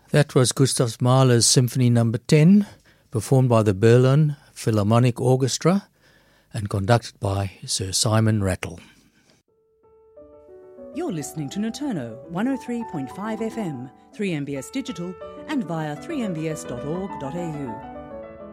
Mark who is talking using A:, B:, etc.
A: That was Gustav Mahler's Symphony No. 10, performed by the Berlin Philharmonic Orchestra and conducted by Sir Simon Rattle.
B: You're listening to Noturno 103.5 FM, 3MBS Digital and via 3mbs.org.au.